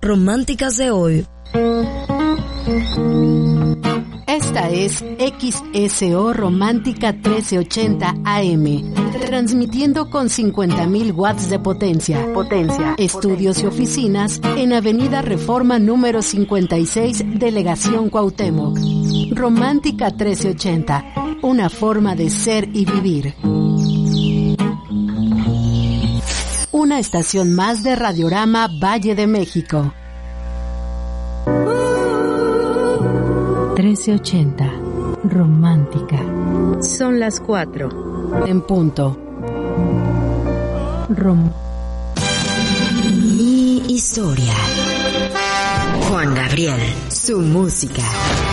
románticas de hoy. Esta es XSO Romántica 1380 AM, transmitiendo con 50.000 watts de potencia. Estudios y oficinas en Avenida Reforma número 56, Delegación Cuauhtémoc. Romántica 1380, una forma de ser y vivir. Una estación más de Radiorama Valle de México. 1380, romántica. Son las 4. En punto. Mi historia. Juan Gabriel, su música.